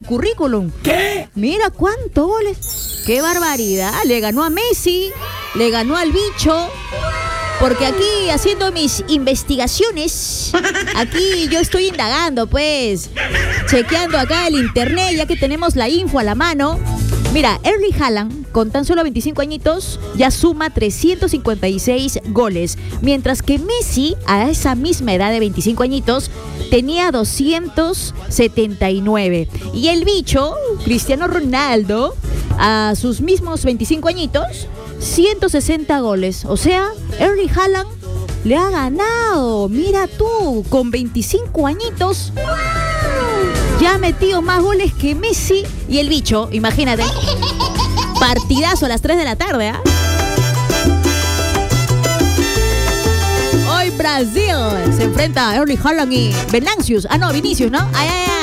currículum. ¿Qué? Mira cuántos goles. ¡Qué barbaridad! Le ganó a Messi, le ganó al bicho. Porque aquí, haciendo mis investigaciones, aquí yo estoy indagando, pues, chequeando acá el internet, ya que tenemos la info a la mano. Mira, Erling Haaland, con tan solo 25 añitos, ya suma 356 goles, mientras que Messi, a esa misma edad de 25 añitos, tenía 279. Y el bicho, Cristiano Ronaldo, a sus mismos 25 añitos, 160 goles. O sea, Erling Haaland le ha ganado. Mira tú, con 25 añitos. Ya ha metido más goles que Messi y el bicho, imagínate. Partidazo a las 3 de la tarde, ¿ah? Hoy Brasil se enfrenta a Erling Haaland y Vinicius. Ah, no, Vinicius, ¿no? Ay, ay, ay.